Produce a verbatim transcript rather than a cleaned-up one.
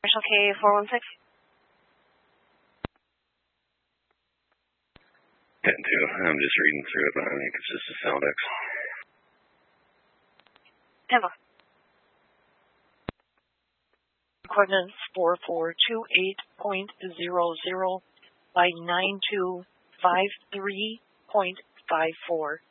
Commercial K four one six. ten two. I'm just reading through it, but I think it's just a sound X. Tampa. Coordinates four four two eight point zero zero by nine two five three point five four.